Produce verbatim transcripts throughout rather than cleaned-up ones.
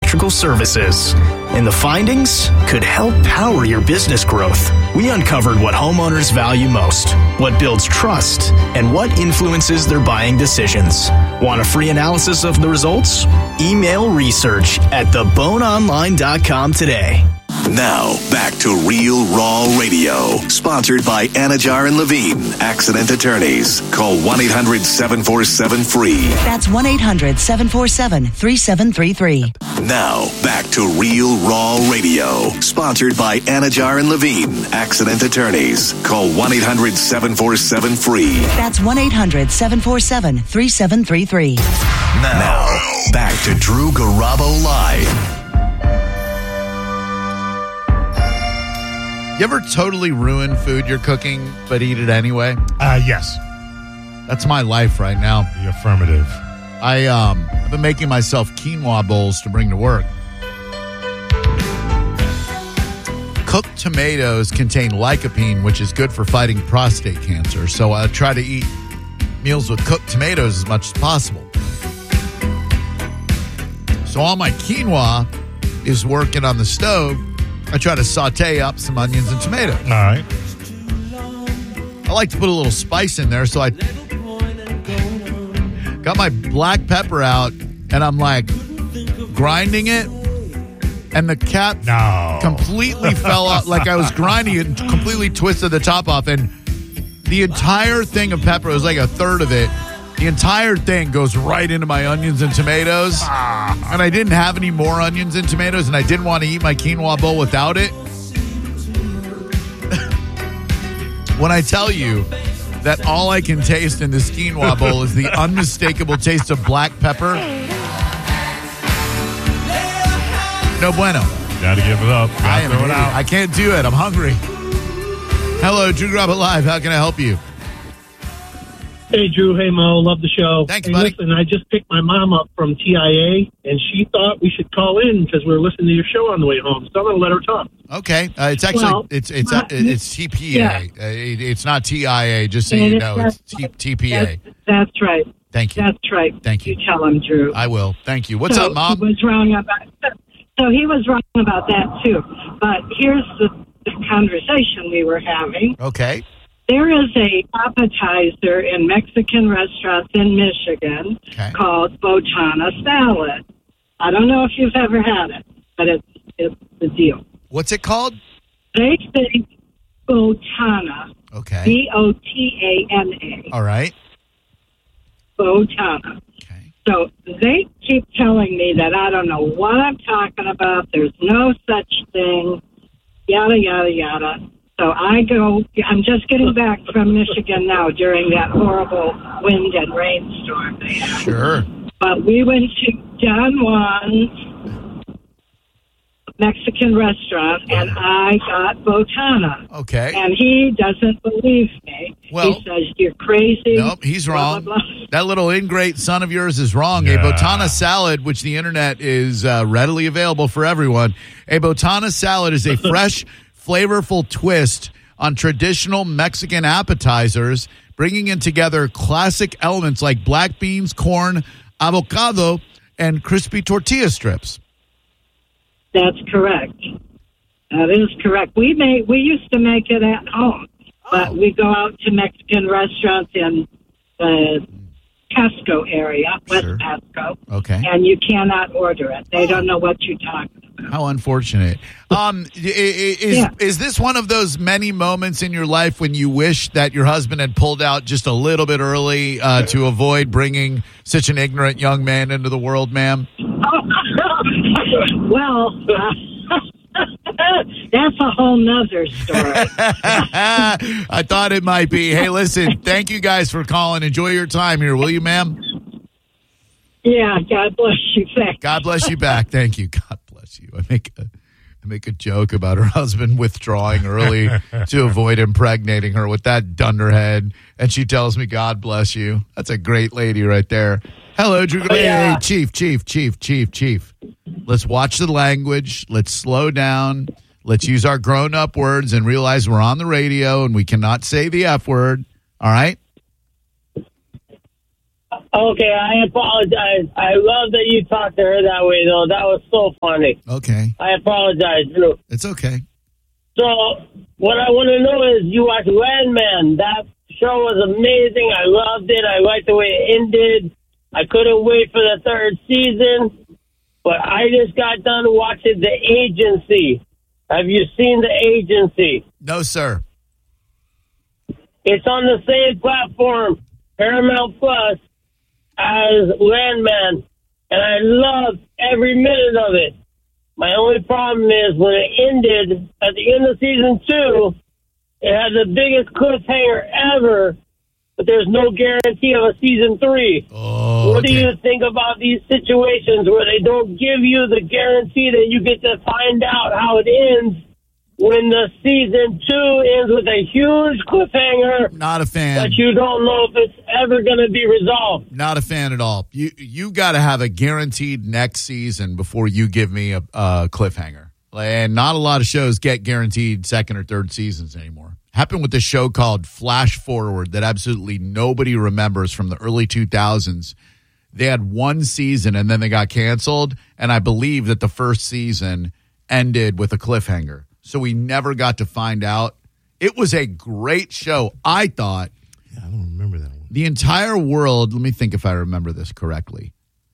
electrical services. And the findings could help power your business growth. We uncovered what homeowners value most, what builds trust, and what influences their buying decisions. Want a free analysis of the results? Email research at the bone online dot com today. Now, back to Real Raw Radio, sponsored by Anajar and Levine, accident attorneys. Call one eight hundred seven four seven free. That's one eight hundred seven four seven three seven three three. Now, back to Real Raw Radio, sponsored by Anajar and Levine, accident attorneys. Call one eight hundred seven four seven free. That's one eight hundred seven four seven three seven three three. Now, now, back to Drew Garabo Live. You ever totally ruin food you're cooking, but eat it anyway? Uh, yes. That's my life right now. The affirmative. I, um, I've been making myself quinoa bowls to bring to work. Cooked tomatoes contain lycopene, which is good for fighting prostate cancer. So I try to eat meals with cooked tomatoes as much as possible. So all my quinoa is working on the stove. I try to saute up some onions and tomatoes. All right. I like to put a little spice in there, so I got my black pepper out, and I'm like grinding it, and the cap no. completely fell off. Like I was grinding it and completely twisted the top off, and the entire thing of pepper, it was like a third of it, the entire thing goes right into my onions and tomatoes. Ah. And I didn't have any more onions and tomatoes, and I didn't want to eat my quinoa bowl without it. When I tell you that all I can taste in this quinoa bowl is the unmistakable taste of black pepper, no bueno. Gotta give it up. Gotta I am throw it an out. idiot. I can't do it. I'm hungry. Hello, Drew Garabo Live. How can I help you? Hey, Drew. Hey, Mo. Love the show. Thanks, hey, buddy. Listen, I just picked my mom up from T I A, and she thought we should call in because we were listening to your show on the way home. So I'm going to let her talk. Okay. Uh, it's actually, Well, it's it's uh, it's T P A. yeah. Uh, it, it's not T I A, just so And you it's know. not- It's T- TPA. That's, that's right. Thank you. That's right. Thank you. You tell him, Drew. I will. Thank you. What's so up, Mom? He was wrong about. So he was wrong about that too. But here's the, the conversation we were having. Okay. There is a appetizer in Mexican restaurants in Michigan Okay. called Botana salad. I don't know if you've ever had it, but it's it's the deal. What's it called? They say Botana. Okay. B O T A N A. All right. Botana. Okay. So they keep telling me that I don't know what I'm talking about. There's no such thing. Yada, yada, yada. So I go, I'm just getting back from Michigan now during that horrible wind and rainstorm they had. Sure. But we went to Don Juan's Mexican restaurant, and I got Botana. Okay. And he doesn't believe me. Well- he says, you're crazy. Nope, he's blah, wrong. blah, blah. That little ingrate son of yours is wrong. Yeah. A Botana salad, which the internet is uh, readily available for everyone. A Botana salad is a fresh, flavorful twist on traditional Mexican appetizers, bringing in together classic elements like black beans, corn, avocado, and crispy tortilla strips. That's correct. That is correct. We make we used to make it at home, but Oh. we go out to Mexican restaurants in the Pasco area, West Sure. Pasco, Okay. and you cannot order it. They don't know what you're talking about. How unfortunate. Um, i- i- is Yeah. is this one of those many moments in your life when you wish that your husband had pulled out just a little bit early uh, to avoid bringing such an ignorant young man into the world, ma'am? Well, uh, that's a whole nother story. I thought it might be. Hey, listen, thank you guys for calling. Enjoy your time here, will you, ma'am? Yeah, God bless you. Thanks. God bless you back. Thank you. God bless you. I make a, I make a joke about her husband withdrawing early to avoid impregnating her with that dunderhead, and she tells me, God bless you. That's a great lady right there. Hello, Drew. Hey, yeah. hey, Chief, Chief, Chief, Chief, Chief. Let's watch the language. Let's slow down. Let's use our grown-up words and realize we're on the radio and we cannot say the F word. All right? Okay, I apologize. I love that you talked to her that way, though. That was so funny. Okay. I apologize, Drew. It's okay. So, what I want to know is, you watched Landman. That show was amazing. I loved it. I liked the way it ended. I couldn't wait for the third season. But I just got done watching The Agency. Have you seen The Agency? No, sir. It's on the same platform, Paramount Plus, as Landman, and I loved every minute of it. My only problem is when it ended, at the end of season two, it had the biggest cliffhanger ever, but there's no guarantee of a season three. Oh, what okay. do you think about these situations where they don't give you the guarantee that you get to find out how it ends when the season two ends with a huge cliffhanger? Not a fan. That you don't know if it's ever going to be resolved. Not a fan at all. You you got to have a guaranteed next season before you give me a, a cliffhanger. And not a lot of shows get guaranteed second or third seasons anymore. Happened with this show called Flash Forward that absolutely nobody remembers from the early two thousands. They had one season and then they got canceled. And I believe that the first season ended with a cliffhanger. So we never got to find out. It was a great show. I thought. Yeah, I don't remember that one. The entire world, let me think if I remember this correctly.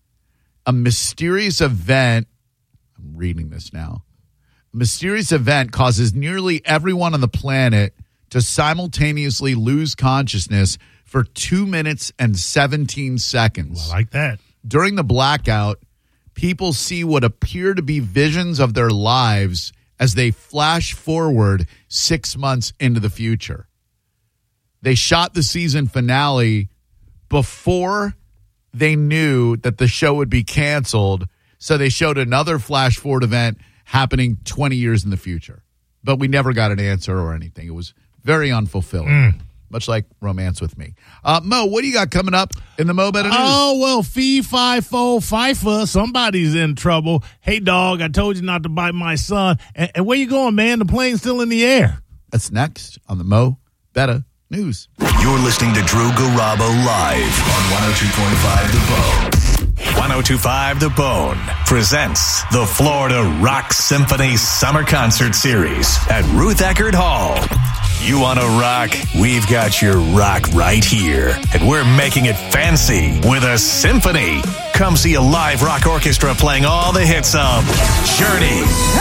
A mysterious event, I'm reading this now. A mysterious event causes nearly everyone on the planet to simultaneously lose consciousness for two minutes and seventeen seconds. Well, I like that. During the blackout, people see what appear to be visions of their lives as they flash forward six months into the future. They shot the season finale before they knew that the show would be canceled, so they showed another flash forward event happening twenty years in the future. But we never got an answer or anything. It was very unfulfilling, mm. much like Romance with Me. Uh, Mo, what do you got coming up in the Mo Better News? Oh, well, fee, fi, fo, fifa, somebody's in trouble. Hey, dog, I told you not to bite my son. And, and where you going, man? The plane's still in the air. That's next on the Mo Better News. You're listening to Drew Garabo live on one oh two point five The Bone. one oh two point five The Bone presents the Florida Rock Symphony Summer Concert Series at Ruth Eckerd Hall. You want to rock? We've got your rock right here. And we're making it fancy with a symphony. Come see a live rock orchestra playing all the hits of Journey,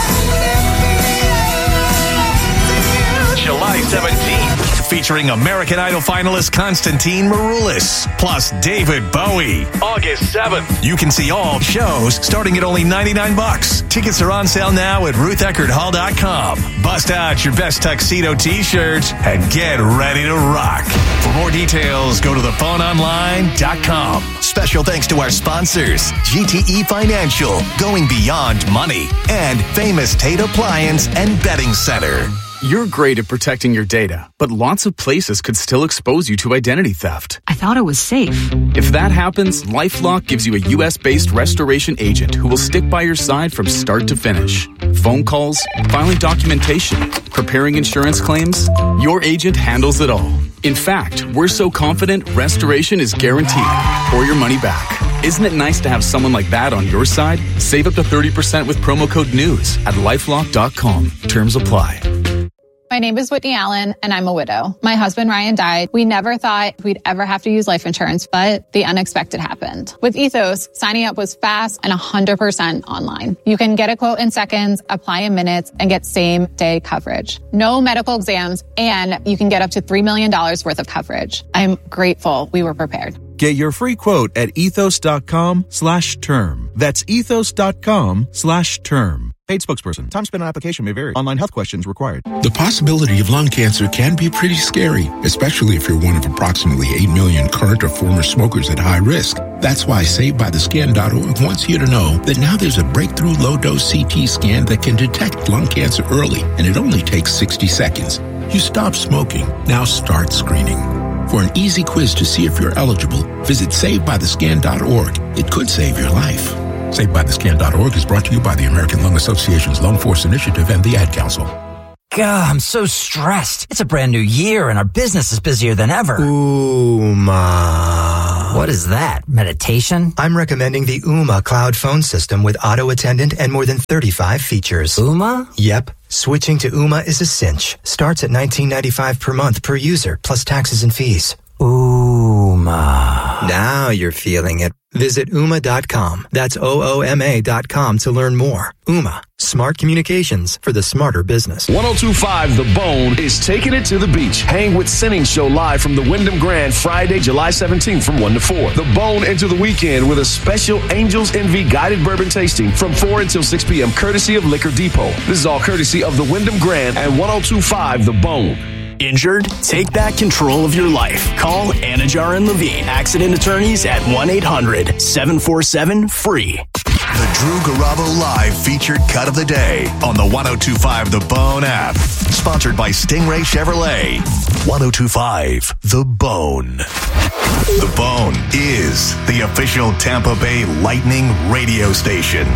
July seventeenth, featuring American Idol finalist Constantine Maroulis, plus David Bowie. August seventh. You can see all shows starting at only ninety-nine bucks. Tickets are on sale now at ruth eckerd hall dot com. Bust out your best tuxedo t-shirts and get ready to rock. For more details, go to the phone online dot com. Special thanks to our sponsors, G T E Financial, going beyond money, and Famous Tate Appliance and Betting Center. You're great at protecting your data, but lots of places could still expose you to identity theft. I thought it was safe. If that happens, LifeLock gives you a U S-based restoration agent who will stick by your side from start to finish. Phone calls, filing documentation, preparing insurance claims, your agent handles it all. In fact, we're so confident restoration is guaranteed or your money back. Isn't it nice to have someone like that on your side? Save up to thirty percent with promo code NEWS at lifelock dot com. Terms apply. My name is Whitney Allen, and I'm a widow. My husband, Ryan, died. We never thought we'd ever have to use life insurance, but the unexpected happened. With Ethos, signing up was fast and one hundred percent online. You can get a quote in seconds, apply in minutes, and get same-day coverage. No medical exams, and you can get up to three million dollars worth of coverage. I'm grateful we were prepared. Get your free quote at ethos.com slash term. That's ethos.com slash term. Paid spokesperson. Time spent on application may vary. Online health questions required. The possibility of lung cancer can be pretty scary, especially if you're one of approximately eight million current or former smokers at high risk. That's why Saved By The Scan dot org wants you to know that now there's a breakthrough low-dose C T scan that can detect lung cancer early, and it only takes sixty seconds. You stop smoking. Now start screening. For an easy quiz to see if you're eligible, visit Saved By The Scan dot org. It could save your life. Saved By The Scan dot org is brought to you by the American Lung Association's Lung Force Initiative and the Ad Council. God, I'm so stressed. It's a brand new year and our business is busier than ever. Ooh, Ma. What is that? Meditation? I'm recommending the Ooma cloud phone system with auto attendant and more than thirty-five features. Ooma? Yep. Switching to Ooma is a cinch. Starts at nineteen ninety-five per month per user, plus taxes and fees. Ooma. Now you're feeling it. Visit Ooma dot com. That's O O M A dot com to learn more. Ooma. Smart communications for the smarter business. one oh two point five The Bone is taking it to the beach. Hang with Sinning Show live from the Wyndham Grand Friday, July seventeenth from one to four. The Bone into the weekend with a special Angels Envy guided bourbon tasting from four until six p.m. courtesy of Liquor Depot. This is all courtesy of the Wyndham Grand and one oh two point five The Bone. Injured? Take back control of your life. Call Anajar and Levine Accident Attorneys at one eight hundred seven four seven free. The Drew Garabo Live featured cut of the day on the one oh two point five The Bone app. Sponsored by Stingray Chevrolet. one oh two point five The Bone. The Bone is the official Tampa Bay Lightning radio station.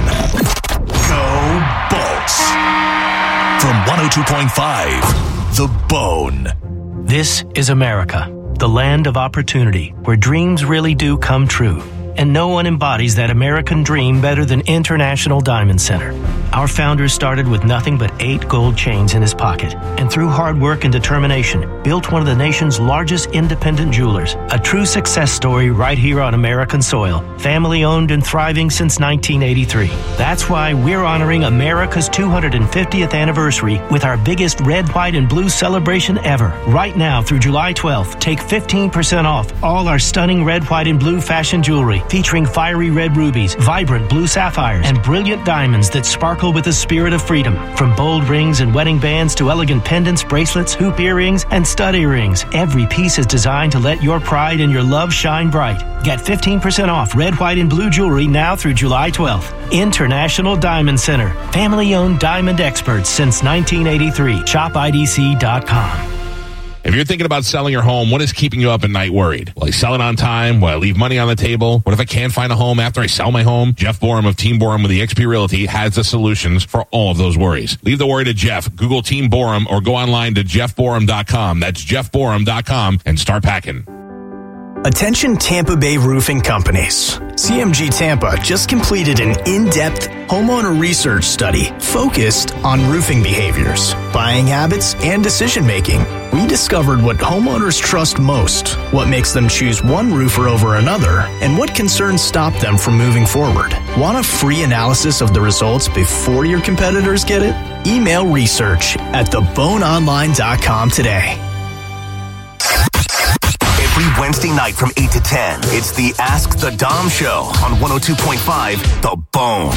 Go Bolts. From one oh two point five The Bone. This is America, the land of opportunity, where dreams really do come true. And no one embodies that American dream better than International Diamond Center. Our founder started with nothing but eight gold chains in his pocket, and through hard work and determination, built one of the nation's largest independent jewelers. A true success story right here on American soil. Family owned and thriving since nineteen eighty-three. That's why we're honoring America's two hundred fiftieth anniversary with our biggest red, white, and blue celebration ever. Right now through July twelfth, take fifteen percent off all our stunning red, white, and blue fashion jewelry, featuring fiery red rubies, vibrant blue sapphires, and brilliant diamonds that sparkle with the spirit of freedom. From bold rings and wedding bands to elegant pendants, bracelets, hoop earrings, and stud earrings, every piece is designed to let your pride and your love shine bright. Get fifteen percent off red, white, and blue jewelry now through July twelfth. International Diamond Center. Family-owned diamond experts since nineteen eighty-three. shop I D C dot com. If you're thinking about selling your home, what is keeping you up at night worried? Will I sell it on time? Will I leave money on the table? What if I can't find a home after I sell my home? Jeff Borum of Team Borum with eXp Realty has the solutions for all of those worries. Leave the worry to Jeff. Google Team Borum or go online to jeff borum dot com. That's jeff borum dot com and start packing. Attention Tampa Bay roofing companies. C M G Tampa just completed an in-depth homeowner research study focused on roofing behaviors, buying habits, and decision-making. We discovered what homeowners trust most, what makes them choose one roofer over another, and what concerns stop them from moving forward. Want a free analysis of the results before your competitors get it? Email research at the bone online dot com today. Every Wednesday night from eight to ten, it's the Ask the Dom Show on one oh two point five The Bone.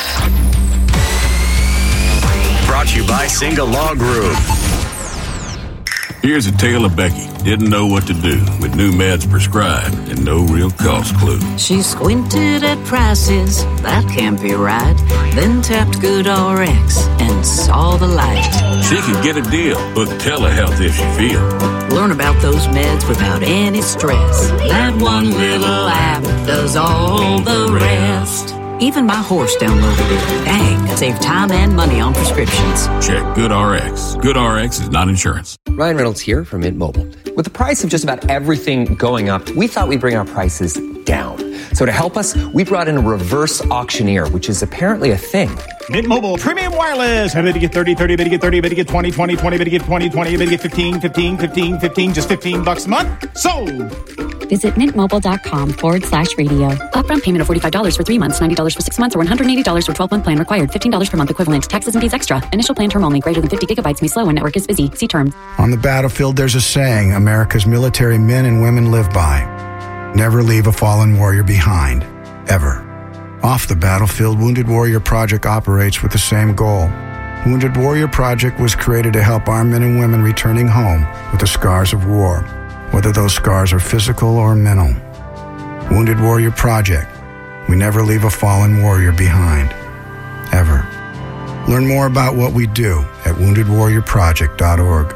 Brought to you by Single Law Group. Here's a tale of Becky. Didn't know what to do with new meds prescribed and no real cost clue. She squinted at prices, that can't be right. Then tapped GoodRx and saw the light. She could get a deal, book telehealth if she feels. Learn about those meds without any stress. That one little app does all the rest. Even my horse downloaded it. Dang, save time and money on prescriptions. Check GoodRx. GoodRx is not insurance. Ryan Reynolds here from Mint Mobile. With the price of just about everything going up, we thought we'd bring our prices down. So to help us, we brought in a reverse auctioneer, which is apparently a thing. Mint Mobile Premium Wireless. How did you get thirty, thirty, bet you get thirty, bet you get twenty, twenty, twenty, bet you get twenty, twenty, bet you get fifteen, fifteen, fifteen, fifteen, just fifteen bucks a month? Sold! Visit mintmobile.com forward slash radio. Upfront payment of forty-five dollars for three months, ninety dollars for six months, or one hundred eighty dollars for twelve-month plan required. fifteen dollars per month equivalent. Taxes and fees extra. Initial plan term only. Greater than fifty gigabytes may slow when network is busy. See terms. On the battlefield, there's a saying America's military men and women live by. Never leave a fallen warrior behind. Ever. Off the battlefield, Wounded Warrior Project operates with the same goal. Wounded Warrior Project was created to help our men and women returning home with the scars of war, whether those scars are physical or mental. Wounded Warrior Project. We never leave a fallen warrior behind. Ever. Learn more about what we do at wounded warrior project dot org.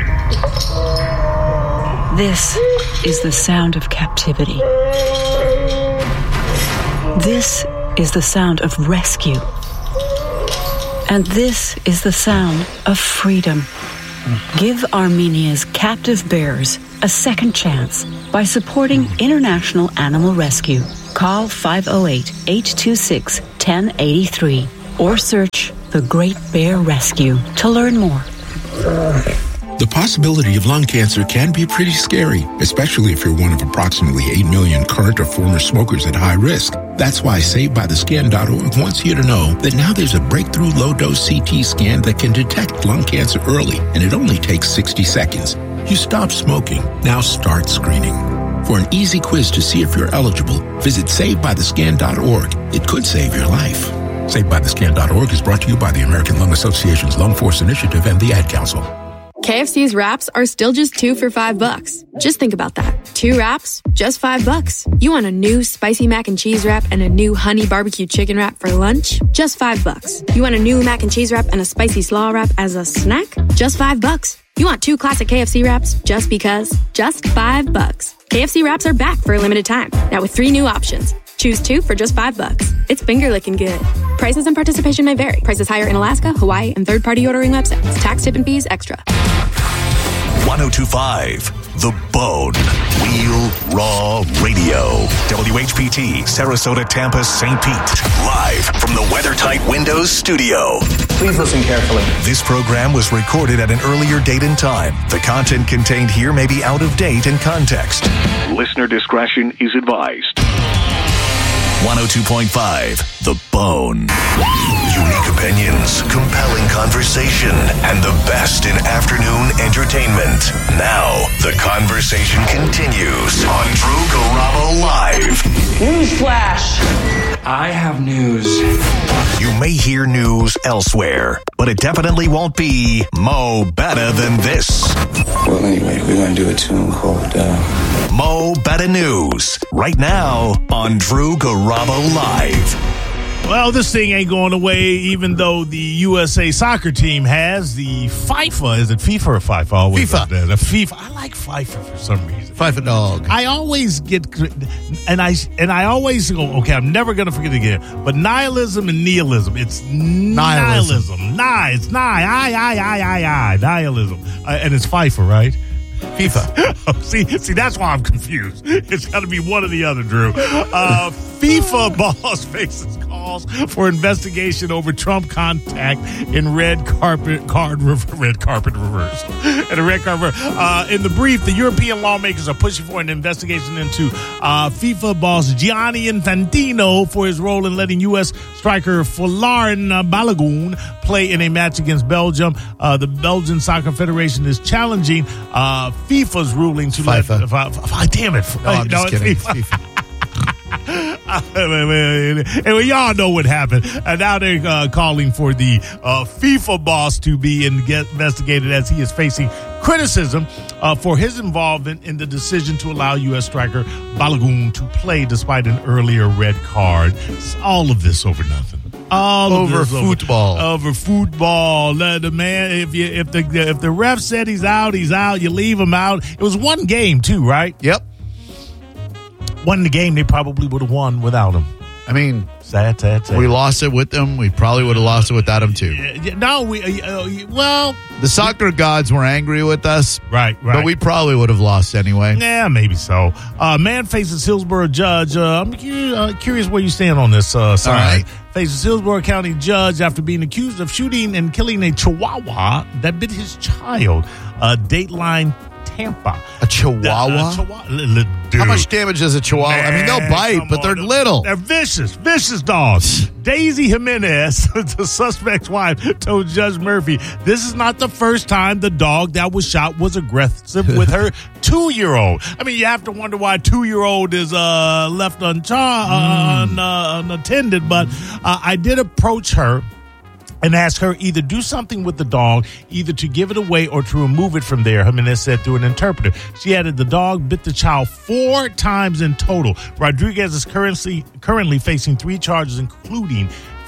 This is the sound of captivity. This is the sound of rescue. And this is the sound of freedom. Give Armenia's captive bears a second chance by supporting International Animal Rescue. Call five oh eight, eight two six, one oh eight three or search The Great Bear Rescue to learn more. The possibility of lung cancer can be pretty scary, especially if you're one of approximately eight million current or former smokers at high risk. That's why Saved By The Scan dot org wants you to know that now there's a breakthrough low-dose C T scan that can detect lung cancer early, and it only takes sixty seconds. You stop smoking, now start screening. For an easy quiz to see if you're eligible, visit Saved By The Scan dot org. It could save your life. Saved By The Scan dot org is brought to you by the American Lung Association's Lung Force Initiative and the Ad Council. K F C's wraps are still just two for five bucks. Just think about that. Two wraps, just five bucks. You want a new spicy mac and cheese wrap and a new honey barbecue chicken wrap for lunch? Just five bucks. You want a new mac and cheese wrap and a spicy slaw wrap as a snack? Just five bucks. You want two classic K F C wraps just because? Just five bucks. K F C wraps are back for a limited time. Now with three new options. Choose two for just five bucks. It's finger licking good. Prices and participation may vary. Prices higher in Alaska, Hawaii, and third-party ordering websites. Tax, tip, and fees extra. one oh two point five The Bone. Real Raw Radio. W H P T, Sarasota, Tampa, Saint Pete. Live from the WeatherTight Windows studio. Please listen carefully. This program was recorded at an earlier date and time. The content contained here may be out of date in context. Listener discretion is advised. one oh two point five The Bone. Unique opinions, compelling conversation, and the best in afternoon entertainment. Now, the conversation continues on Drew Garabo Live. Newsflash! I have news. You may hear news elsewhere, but it definitely won't be Mo Better Than This. Well, anyway, we're going to do a tune called uh... Mo Better News, right now on Drew Garabo Live. Well, this thing ain't going away, even though the U S A soccer team has the FIFA. Is it FIFA or FIFA? Always FIFA. The FIFA. I like FIFA for some reason. FIFA dog. I always get, and I and I always go, okay, I'm never going to forget it again. But nihilism and nihilism. It's nihilism. Nihilism. Ni. It's ni. I, I, I, I, I. Nihilism. Uh, and it's FIFA, right? FIFA. see, see, that's why I'm confused. It's got to be one or the other, Drew. Uh, FIFA boss faces calls for investigation over Trump contact in red carpet card red carpet reverse. And a red carpet. Uh, in the brief, the European lawmakers are pushing for an investigation into uh, FIFA boss Gianni Infantino for his role in letting U S striker Folarin Balogun play in a match against Belgium. Uh, the Belgian Soccer Federation is challenging uh, FIFA's ruling to FIFA. let. Uh, f- f- damn it! No, I'm just no, kidding. FIFA. It's FIFA. And we all know what happened. And now they're uh, calling for the uh, FIFA boss to be in, get investigated as he is facing criticism uh, for his involvement in the decision to allow U S striker Balogun to play despite an earlier red card. It's all of this over nothing. All over of this football. Over, over football. The, the man, if you if the if the ref said he's out, he's out. You leave him out. It was one game too, right? Yep. Won the game, they probably would have won without him. I mean, sad, sad, sad. We lost it with them. We probably would have lost it without them too. Yeah, yeah, no, we uh, uh, well, the soccer gods were angry with us, right? Right. But we probably would have lost anyway. Yeah, maybe so. Uh, man faces Hillsborough judge. Uh, I'm curious, uh, curious where you stand on this. Uh, side. All right. Faces Hillsborough County judge after being accused of shooting and killing a Chihuahua that bit his child. Uh, Dateline Tampa. A Chihuahua? Uh, chihuahua l- l- How much damage does a Chihuahua? Man, I mean, they'll bite, but they're on. little. They're vicious, vicious dogs. Daisy Jimenez, the suspect's wife, told Judge Murphy, this is not the first time the dog that was shot was aggressive with her two-year-old. I mean, you have to wonder why a two-year-old is uh, left unchar- uh, un- uh, unattended, but uh, I did approach her and ask her either do something with the dog, either to give it away or to remove it from there, Jimenez said through an interpreter. She added the dog bit the child four times in total. Rodriguez is currently currently facing three charges, including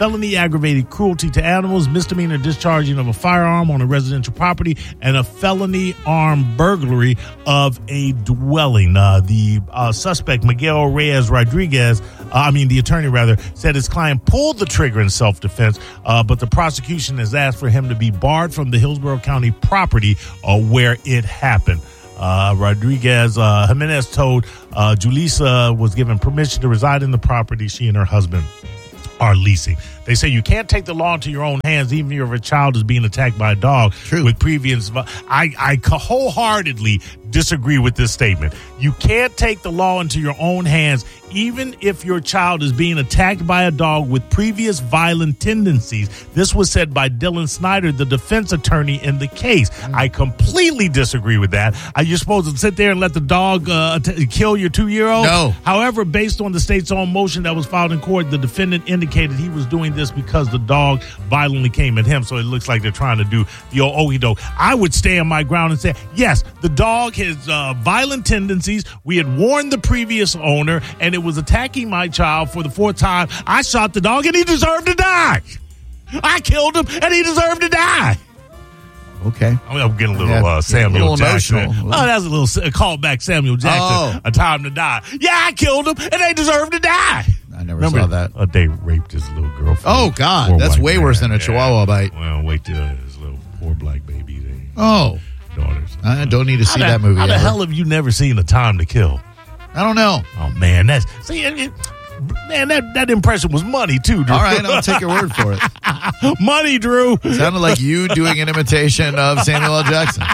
felony aggravated cruelty to animals, misdemeanor discharging of a firearm on a residential property, and a felony armed burglary of a dwelling. Uh, the uh, suspect, Miguel Reyes Rodriguez, uh, I mean the attorney rather, said his client pulled the trigger in self-defense, uh, but the prosecution has asked for him to be barred from the Hillsborough County property uh, where it happened. Uh, Rodriguez uh, Jimenez told uh, Julissa was given permission to reside in the property she and her husband are leasing. They say you can't take the law into your own hands, even if a child is being attacked by a dog. True. With previous, I, I wholeheartedly disagree with this statement. You can't take the law into your own hands, even if your child is being attacked by a dog with previous violent tendencies. This was said by Dylan Snyder, the defense attorney in the case. Mm. I completely disagree with that. Are you supposed to sit there and let the dog uh, t- kill your two-year-old? No. However, based on the state's own motion that was filed in court, the defendant indicated he was doing this because the dog violently came at him. So it looks like they're trying to do the old okey doke. I would stand my ground and say, yes, the dog has uh, violent tendencies. We had warned the previous owner, and it was attacking my child for the fourth time. I shot the dog, and he deserved to die. I killed him, and he deserved to die. Okay. I'm getting a little yeah, uh, Samuel a little Jackson. Emotional. Oh, that's a little uh, callback Samuel Jackson. Oh. A Time to Die. Yeah, I killed him, and they deserve to die. I never Remember, saw that. Uh, they raped his little girlfriend. Oh, God. That's way man. worse than a yeah. Chihuahua bite. Well, wait till his little poor black baby. They, oh. Daughters. I don't need to see how that movie. How ever. the hell have you never seen A Time to Kill? I don't know. Oh, man. That's see, it, it, man, that, that impression was money, too, Drew. All right, I'll take your word for it. Money, Drew. It sounded like you doing an imitation of Samuel L. Jackson.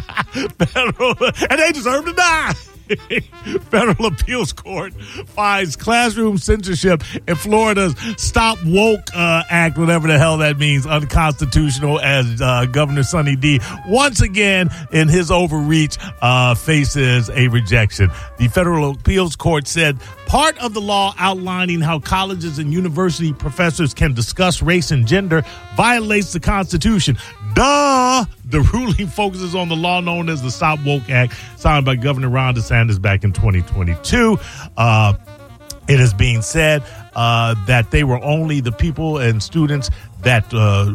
And they deserve to die. Federal Appeals Court finds classroom censorship in Florida's Stop Woke uh, Act, whatever the hell that means, unconstitutional, as uh, Governor Sunny D once again in his overreach uh, faces a rejection. The Federal Appeals Court said part of the law outlining how colleges and university professors can discuss race and gender violates the Constitution. Duh! The ruling focuses on the law known as the Stop Woke Act, signed by Governor Ron DeSantis back in twenty twenty-two. Uh, it is being said uh, that they were only the people and students that uh,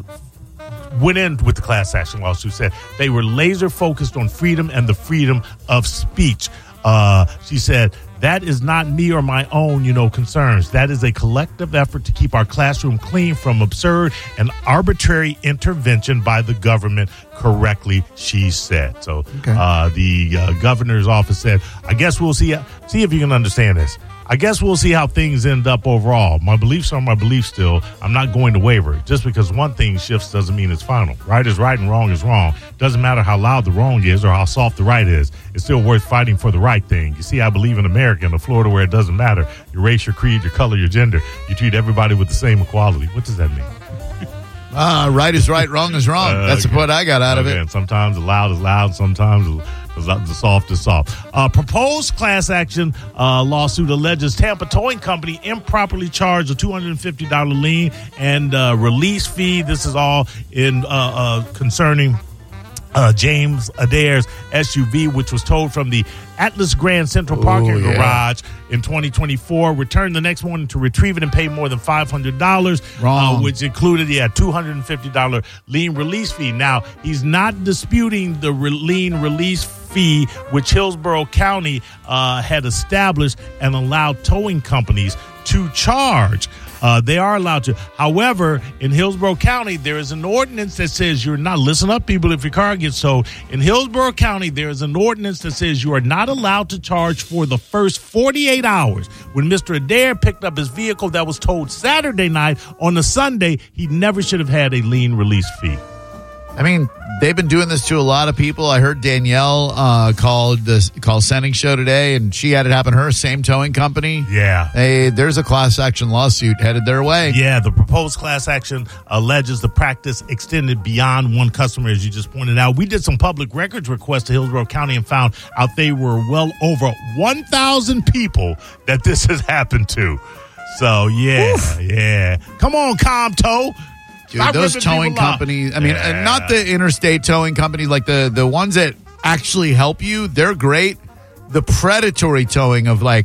went in with the class action lawsuit said they were laser focused on freedom and the freedom of speech. Uh, she said, that is not me or my own, you know, concerns. That is a collective effort to keep our classroom clean from absurd and arbitrary intervention by the government, correctly, she said. So okay. uh, the uh, governor's office said, I guess we'll see, see if you can understand this. I guess we'll see how things end up overall. My beliefs are my beliefs still. I'm not going to waver. Just because one thing shifts doesn't mean it's final. Right is right and wrong is wrong. Doesn't matter how loud the wrong is or how soft the right is. It's still worth fighting for the right thing. You see, I believe in America, in a Florida where it doesn't matter your race, your creed, your color, your gender. You treat everybody with the same equality. What does that mean? Ah, uh, right is right, wrong is wrong. Uh, That's okay. What I got out of okay. it. And sometimes the loud is loud, sometimes the soft is soft. Uh, proposed class action uh, lawsuit alleges Tampa Towing Company improperly charged a two hundred fifty dollars lien and uh, release fee. This is all in uh, uh, concerning uh, James Adair's S U V, which was towed from the Atlas Grand Central Parking Ooh, yeah. Garage in twenty twenty-four, returned the next morning to retrieve it and pay more than five hundred dollars, uh, which included, yeah, two hundred fifty dollars lien release fee. Now, he's not disputing the re- lien release fee, which Hillsborough County uh, had established and allowed towing companies to charge. Uh, they are allowed to. However, in Hillsborough County, there is an ordinance that says you're not, listen up, people, if your car gets towed. In Hillsborough County, there is an ordinance that says you are not allowed to charge for the first forty-eight hours. When Mister Adair picked up his vehicle that was towed Saturday night, on the Sunday, he never should have had a lien release fee. I mean, they've been doing this to a lot of people. I heard Danielle uh, called the call Sending Show today, and she had it happen to her, same towing company. Yeah. Hey, there's a class action lawsuit headed their way. Yeah, the proposed class action alleges the practice extended beyond one customer, as you just pointed out. We did some public records requests to Hillsborough County and found out they were well over one thousand people that this has happened to. So, yeah, Oof. yeah. Come on, ComTow. Dude, those towing companies, I mean, yeah. uh, not the interstate towing companies, like the, the ones that actually help you, they're great. The predatory towing of like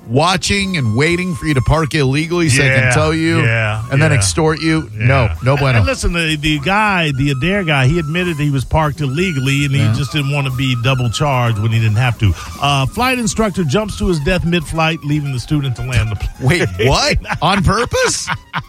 watching and waiting for you to park illegally so Yeah, they can tow you yeah, and then yeah. extort you. Yeah. No, no bueno. And listen, the, the guy, the Adair guy, he admitted he was parked illegally and he Yeah. just didn't want to be double charged when he didn't have to. Uh, flight instructor jumps to his death mid-flight, leaving the student to land the plane. Wait, what? On purpose?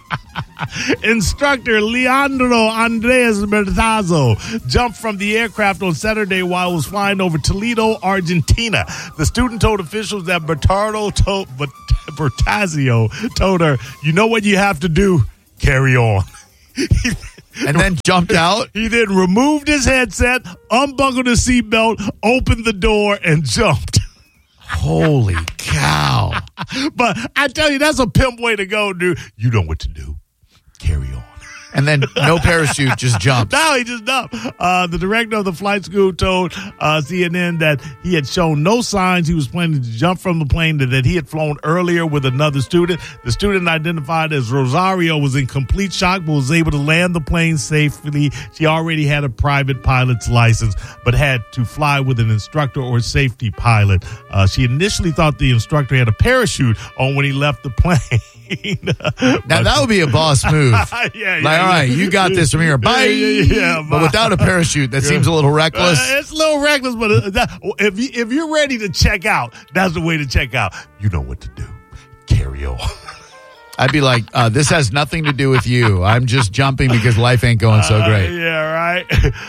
Instructor Leandro Andres Bertazzo jumped from the aircraft on Saturday while it was flying over Toledo, Argentina. The student told officials that Bertardo to- Bertazio told her, "You know what you have to do? Carry on." And then jumped out? He then removed his headset, unbuckled his seatbelt, opened the door, and jumped. Holy cow. But I tell you, that's a pimp way to go, dude. You know what to do. Carry on. And then no parachute, just jumped. No, he just jumped. Uh, the director of the flight school told uh, C N N that he had shown no signs he was planning to jump from the plane, that, that he had flown earlier with another student. The student, identified as Rosario, was in complete shock but was able to land the plane safely. She already had a private pilot's license but had to fly with an instructor or safety pilot. Uh, she initially thought the instructor had a parachute on when he left the plane. Now, that would be a boss move. yeah, yeah, like, all right, yeah. you got this from here. Bye. Yeah, yeah, yeah, but without a parachute, that seems a little reckless. Uh, it's a little reckless, but uh, that, if, you, if you're ready to check out, that's the way to check out. You know what to do. Carry on. I'd be like, uh, this has nothing to do with you. I'm just jumping because life ain't going so great. Uh, yeah, right.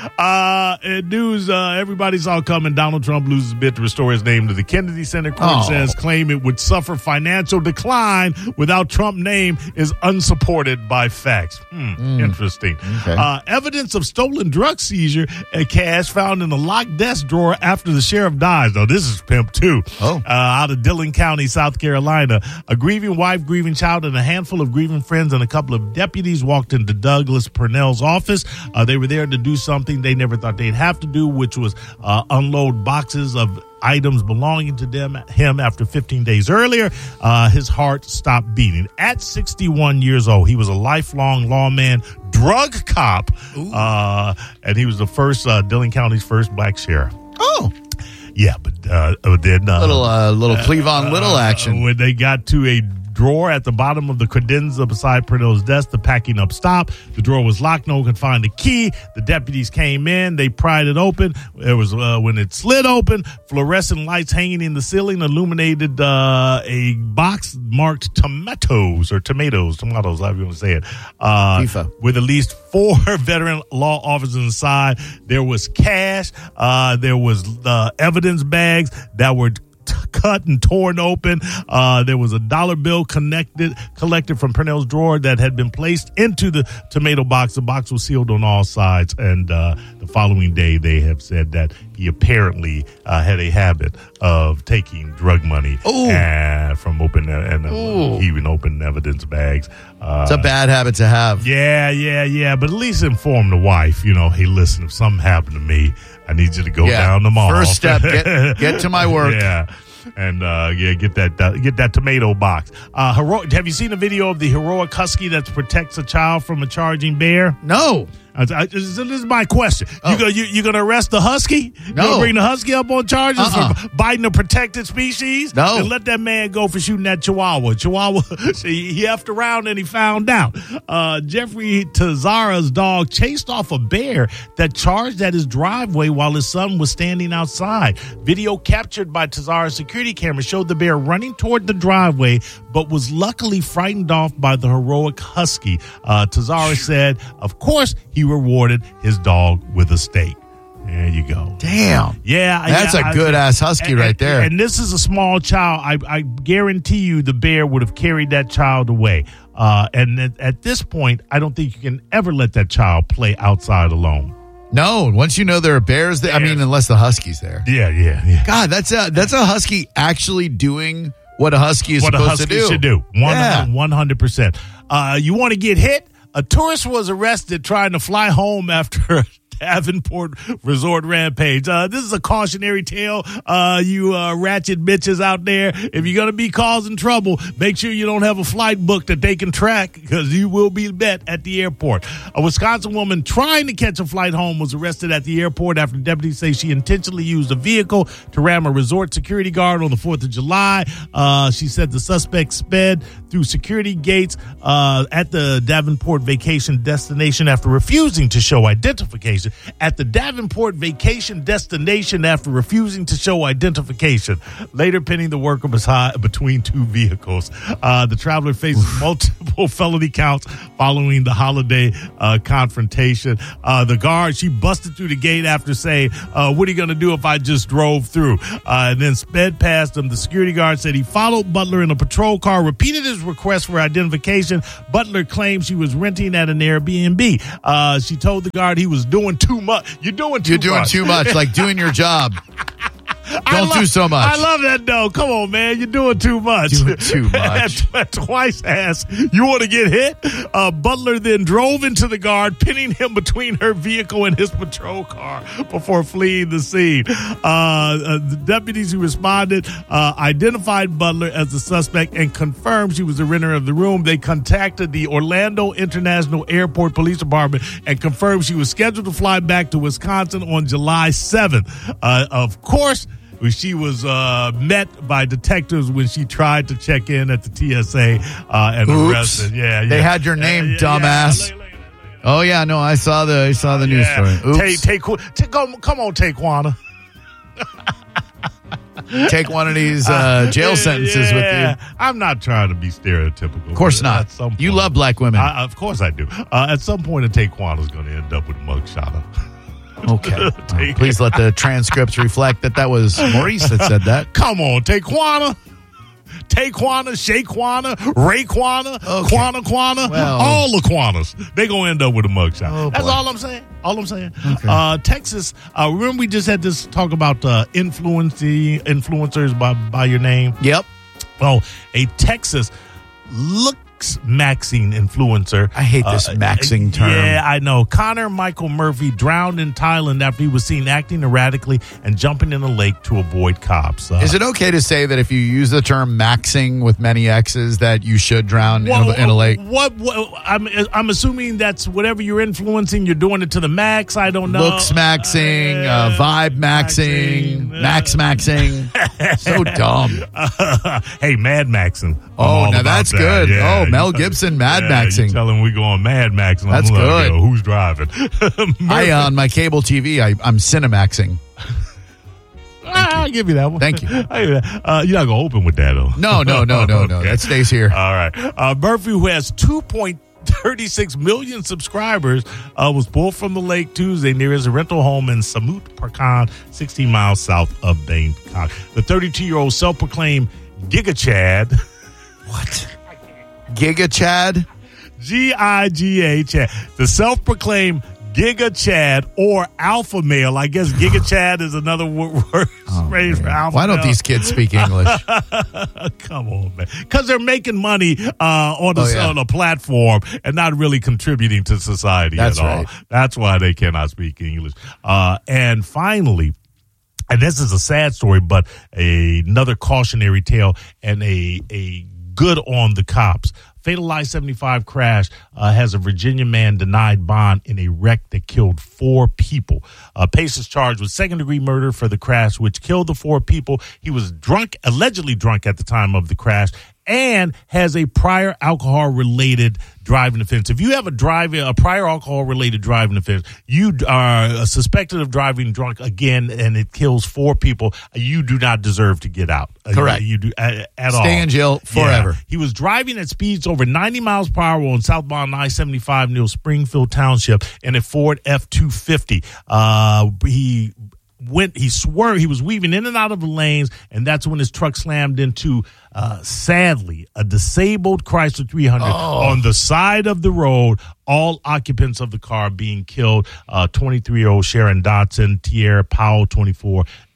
Uh, in news, uh, everybody saw coming. Donald Trump loses bid to restore his name to the Kennedy Center. Court Oh. says claim it would suffer financial decline without Trump name is unsupported by facts. Hmm, Mm. Interesting. Okay. Uh, evidence of stolen drug seizure and cash found in a locked desk drawer after the sheriff dies. Now, this is pimp too. Oh. Uh, out of Dillon County, South Carolina. A grieving wife, grieving child, and a handful of grieving friends and a couple of deputies walked into Douglas Purnell's office. Uh, they were there to do something they never thought they'd have to do, which was uh, unload boxes of items belonging to them him after fifteen days earlier. Uh, his heart stopped beating. At sixty-one years old, he was a lifelong lawman, drug cop, uh, and he was the first uh, Dillon County's first black sheriff. Oh. Yeah, but uh, then uh, Little, uh, little Cleavon Little action. when they got to a drawer at the bottom of the credenza beside Purnell's desk, the packing up stopped. The drawer was locked. No one could find the key. The deputies came in. They pried it open. It was uh, when it slid open, fluorescent lights hanging in the ceiling illuminated uh, a box marked tomatoes or tomatoes, tomatoes, however you want to say it, uh, FIFA. with at least four veteran law officers inside. There was cash. Uh, there was uh, evidence bags that were t- cut and torn open. Uh, there was a dollar bill connected, collected from Purnell's drawer that had been placed into the tomato box. The box was sealed on all sides. And uh, the following day, they have said that he apparently uh, had a habit of taking drug money uh, from open and uh, even open evidence bags. Uh, It's a bad habit to have. yeah, yeah, yeah. But at least inform the wife, you know, hey, listen, if something happened to me, I need you to go Yeah. down the mall. First step, get- get to my work. Yeah. And uh, yeah, get that uh, get that tomato box. Uh, hero- have you seen a video of the heroic husky that protects a child from a charging bear? No. I, I, this is my question. You go, you you gonna arrest the husky? You No. gonna bring the husky up on charges Uh-uh. for biting a protected species? No. Then let that man go for shooting that chihuahua. Chihuahua, see, he effed around and he found out. Uh, Jeffrey Tazara's dog chased off a bear that charged at his driveway while his son was standing outside. Video captured by Tazara's security camera showed the bear running toward the driveway, but was luckily frightened off by the heroic husky. Uh, Tazara said, of course, he rewarded his dog with a steak. There you go. Damn. Yeah. That's yeah, a good ass husky and, right and- there. And this is a small child. I, I guarantee you the bear would have carried that child away. Uh, and at, at this point, I don't think you can ever let that child play outside alone. No, once you know there are bears there, I mean, unless the husky's there. Yeah, yeah, yeah. God, that's a that's a husky actually doing what a husky is what a supposed husky to do. should do. Yeah. one hundred percent. Uh, you want to get hit? A tourist was arrested trying to fly home after Davenport Resort rampage. Uh, this is a cautionary tale. Uh, you uh, ratchet bitches out there, if you're going to be causing trouble, make sure you don't have a flight book that they can track, because you will be met at the airport. A Wisconsin woman trying to catch a flight home was arrested at the airport after deputies say she intentionally used a vehicle to ram a resort security guard on the fourth of July. Uh, she said the suspect sped through security gates uh, at the Davenport vacation destination after refusing to show identification. At the Davenport vacation destination after refusing to show identification. Later pinning the worker beside, between two vehicles. Uh, the traveler faces multiple felony counts following the holiday uh, confrontation. Uh, the guard, she busted through the gate after saying, uh, what are you going to do if I just drove through? Uh, and then sped past him. The security guard said he followed Butler in a patrol car, repeated his request for identification. Butler claimed she was renting at an Airbnb. Uh, she told the guard he was doing too much. You're doing too You're doing much. too much, like doing your job. Don't lo- do so much. I love that, though. Come on, man. You're doing too much. Doing too much. Twice asked, you want to get hit? Uh, Butler then drove into the guard, pinning him between her vehicle and his patrol car before fleeing the scene. Uh, uh, the deputies who responded uh, identified Butler as the suspect and confirmed she was the renter of the room. They contacted the Orlando International Airport Police Department and confirmed she was scheduled to fly back to Wisconsin on July seventh. Uh, of course, she was uh, met by detectives when she tried to check in at the T S A uh, and Oops. arrested. Yeah, yeah. They had your name, yeah, yeah, dumbass. Yeah. Oh yeah, no, I saw the I saw the news Yeah. story. Oops. Take, take, take, come, come on, Taquana. Take one of these uh, jail Yeah, sentences yeah. with you. I'm not trying to be stereotypical. Of course but not. at some point- You love black women. I, of course I do. Uh, at some point, a Taquana's going to end up with a mugshot. Okay. Uh, please let the transcripts reflect that that was Maurice that said that. Come on, Taquana. Taquana, Shaquana, Rayquana, Okay. Quana Quana, Well. all the Quanas. They're going to end up with a mugshot. Oh, That's boy. all I'm saying. All I'm saying. Okay. Uh, Texas, uh, remember we just had this talk about uh, influencing influencers by, by your name? Yep. Well, a Texas looks maxing influencer. I hate this Uh, maxing term. Yeah, I know. Connor Michael Murphy drowned in Thailand after he was seen acting erratically and jumping in a lake to avoid cops. Uh, Is it okay to say that if you use the term maxing with many X's that you should drown in, a, in a lake? What, what I'm I'm assuming that's whatever you're influencing, you're doing it to the max. I don't know. Looks maxing, uh, vibe maxing, maxing, max maxing. So dumb. Uh, hey, Mad Maxing. I'm Oh, all now about that's that. good. Yeah, Oh, Mel you tell- Gibson, Mad yeah, Maxing. You tell him we going Mad Maxing. That's I'm like, good. yo, who's driving? I uh, on my cable T V, I, I'm Cinemaxing. I'll give you that one. Thank you. I'll give you that. Uh, you're not going to open with that, though. No, no, no, no, no. Okay. That stays here. All right. Uh, Murphy, who has two point three six million subscribers, uh, was pulled from the lake Tuesday near his rental home in Samut Prakan, sixteen miles south of Bangkok. The thirty-two-year-old self-proclaimed Giga Chad. What? Giga Chad? G I G A Chad. The self-proclaimed Giga Chad or Alpha Male. I guess Giga Chad is another word Oh, phrase for Alpha Why don't male. these kids speak English? Come on, man. Because they're making money uh, on, a, Oh, yeah. on a platform and not really contributing to society That's at all. right. That's why they cannot speak English. Uh, and finally, and this is a sad story, but a, another cautionary tale and a a good on the cops. Fatal I seventy-five crash uh, has a Virginia man denied bond in a wreck that killed four people. Uh, Pace is charged with second-degree murder for the crash, which killed the four people. He was drunk, allegedly drunk at the time of the crash, and has a prior alcohol-related driving offense. If you have a driving, a prior alcohol-related driving offense, you are suspected of driving drunk again, and it kills four people. You do not deserve to get out. Correct. You, you do at, at all. Stay in jail forever. Yeah. He was driving at speeds over ninety miles per hour on southbound I seventy-five near Springfield Township in a Ford F two fifty. Uh, he went, he swerved, he was weaving in and out of the lanes, and that's when his truck slammed into, uh, sadly, a disabled Chrysler three hundred Oh. on the side of the road, all occupants of the car being killed, uh, twenty-three-year-old Sharon Dotson, Tierra Powell, twenty-four,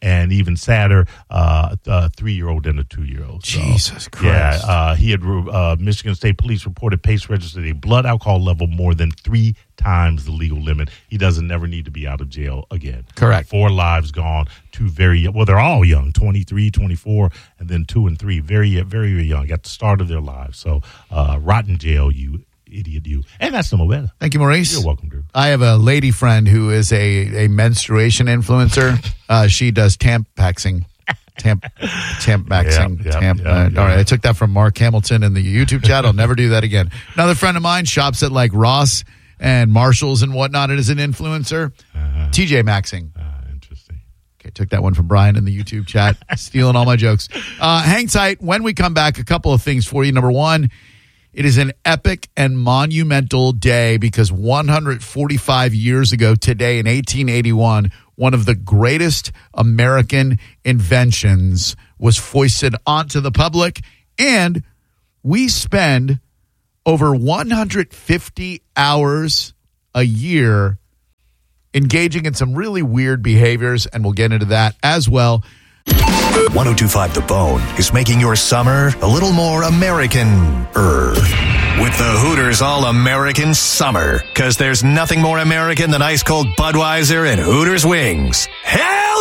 and even sadder, uh, a three-year-old and a two-year-old. So, Jesus Christ. Yeah, uh, he had, uh, Michigan State Police reported Pace registered a blood alcohol level more than three times the legal limit. He doesn't never need to be out of jail again. Correct. Four lives gone, two very young. Well, they're all young, twenty-three, twenty-four, and then two and three, very, very, very young, at the start of their lives. So, uh, rotten jail, you idiot, you. And that's the Movetta. Thank you, Maurice. You're welcome, Drew. I have a lady friend who is a, a menstruation influencer. Uh, she does Tampaxing. Tamp, Tampaxing. Yep, yep, Tamp, yep, uh, yep. All right, I took that from Mark Hamilton in the YouTube chat. I'll never do that again. Another friend of mine shops at like Ross and Marshalls and whatnot. It is an influencer. Uh-huh. T J Maxing. Uh, interesting. Okay, took that one from Brian in the YouTube chat, stealing all my jokes. Uh, hang tight. When we come back, a couple of things for you. Number one, it is an epic and monumental day because one hundred forty-five years ago today in eighteen eighty-one, one of the greatest American inventions was foisted onto the public, and we spend over one hundred fifty hours a year engaging in some really weird behaviors, and we'll get into that as well. one oh two point five The Bone is making your summer a little more American-er. With the Hooters All-American Summer. Because there's nothing more American than ice-cold Budweiser and Hooters wings. Hell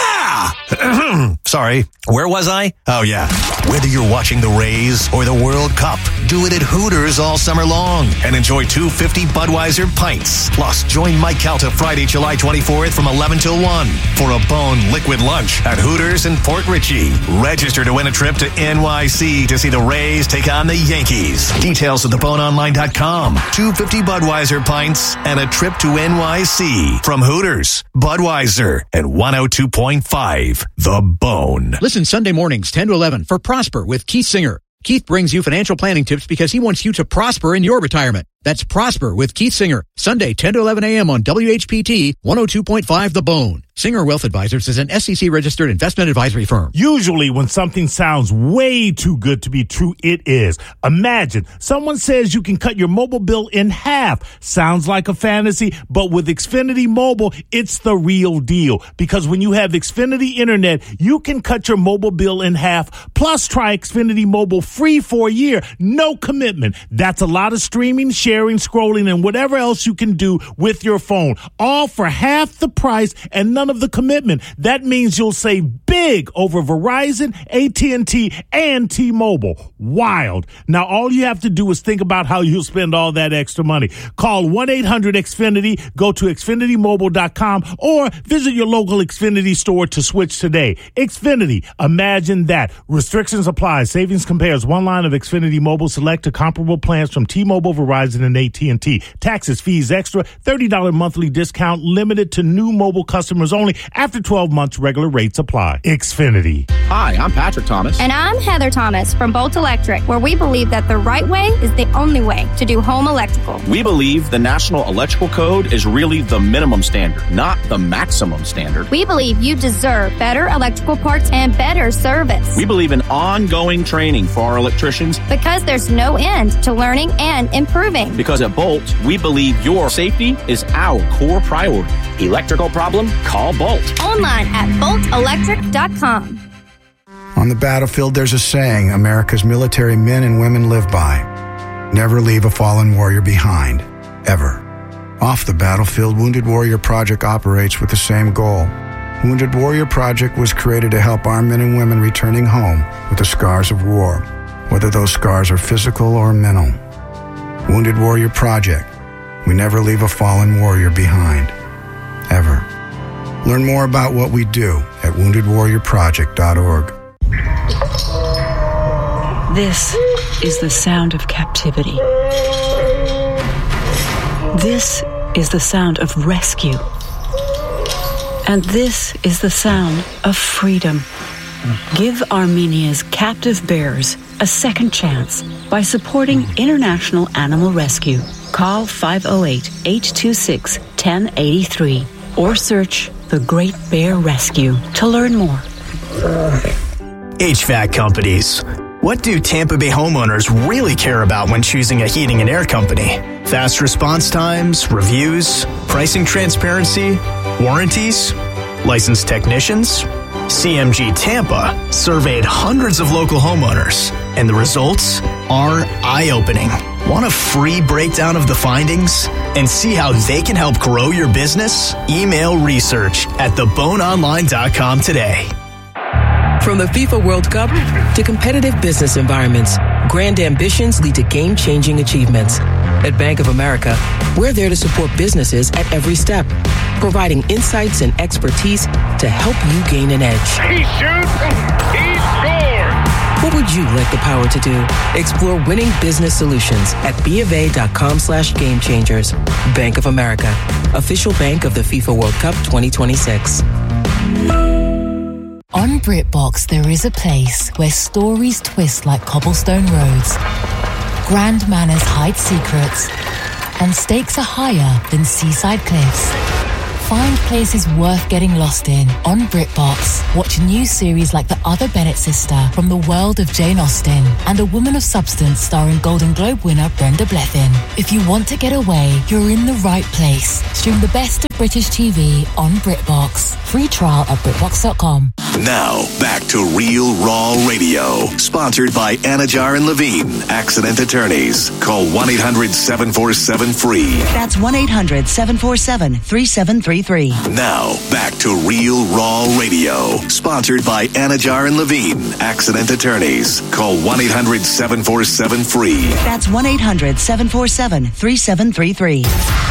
yeah! Sorry, where was I? Oh, yeah. Whether you're watching the Rays or the World Cup, do it at Hooters all summer long and enjoy two fifty Budweiser pints. Plus, join Mike Calta Friday, July twenty-fourth from eleven till one for a Bone liquid lunch at Hooters in Port Richey. Register to win a trip to N Y C to see the Rays take on the Yankees. Details at the bone online dot com. two fifty Budweiser pints and a trip to N Y C from Hooters, Budweiser, and one oh two point five The Bone. Listen Sunday mornings, ten to eleven, for Prosper with Keith Singer. Keith brings you financial planning tips because he wants you to prosper in your retirement. That's Prosper with Keith Singer. Sunday, ten to eleven a.m. on W H P T, one oh two point five The Bone. Singer Wealth Advisors is an S E C-registered investment advisory firm. Usually when something sounds way too good to be true, it is. Imagine someone says you can cut your mobile bill in half. Sounds like a fantasy, but with Xfinity Mobile, it's the real deal. Because when you have Xfinity Internet, you can cut your mobile bill in half. Plus, try Xfinity Mobile free for a year. No commitment. That's a lot of streaming, sharing, scrolling, and whatever else you can do with your phone. All for half the price and none of the commitment. That means you'll save big over Verizon, A T and T, and T-Mobile. Wild. Now, all you have to do is think about how you'll spend all that extra money. Call one eight hundred X Finity, go to Xfinity Mobile dot com, or visit your local Xfinity store to switch today. Xfinity. Imagine that. Restrictions apply. Savings compares one line of Xfinity Mobile select to comparable plans from T-Mobile, Verizon, and A T and T. Taxes, fees, extra, thirty dollars monthly discount limited to new mobile customers only. After twelve months, regular rates apply. Xfinity. Hi, I'm Patrick Thomas. And I'm Heather Thomas from Bolt Electric, where we believe that the right way is the only way to do home electrical. We believe the National Electrical Code is really the minimum standard, not the maximum standard. We believe you deserve better electrical parts and better service. We believe in ongoing training for our electricians. Because there's no end to learning and improving. Because at Bolt, we believe your safety is our core priority. Electrical problem? Call Bolt. Online at bolt electric dot com. On the battlefield, there's a saying America's military men and women live by. Never leave a fallen warrior behind. Ever. Off the battlefield, Wounded Warrior Project operates with the same goal. Wounded Warrior Project was created to help our men and women returning home with the scars of war, whether those scars are physical or mental. Wounded Warrior Project. We never leave a fallen warrior behind. Ever. Learn more about what we do at wounded warrior project dot org. This is the sound of captivity. This is the sound of rescue. And this is the sound of freedom. Give Armenia's captive bears a second chance by supporting International Animal Rescue. Call five oh eight, eight two six, one oh eight three or search The Great Bear Rescue to learn more. H V A C companies. What do Tampa Bay homeowners really care about when choosing a heating and air company? Fast response times, reviews, pricing transparency, warranties, licensed technicians? C M G Tampa surveyed hundreds of local homeowners, and the results are eye-opening. Want a free breakdown of the findings and see how they can help grow your business? Email research at the bone online dot com today. From the FIFA World Cup to competitive business environments, grand ambitions lead to game-changing achievements. At Bank of America, we're there to support businesses at every step, providing insights and expertise to help you gain an edge. He shoots, he scores! What would you like the power to do? Explore winning business solutions at bofa.com slash game changers. Bank of America, official bank of the FIFA World Cup twenty twenty-six. On BritBox, there is a place where stories twist like cobblestone roads, grand manners hide secrets, and stakes are higher than seaside cliffs. Find places worth getting lost in on BritBox. Watch new series like The Other Bennett Sister from the world of Jane Austen and A Woman of Substance starring Golden Globe winner Brenda Blethyn. If you want to get away, you're in the right place. Stream the best of British T V on BritBox. Free trial at BritBox dot com. Now, back to Real Raw Radio. Sponsored by Anajar and Levine, Accident Attorneys. Call one eight hundred seven four seven free. That's one eight hundred seven four seven three seven three three. Now, back to Real Raw Radio. Sponsored by Anajar and Levine, Accident Attorneys. Call one eight hundred seven four seven free. That's one eight hundred seven four seven three seven three three.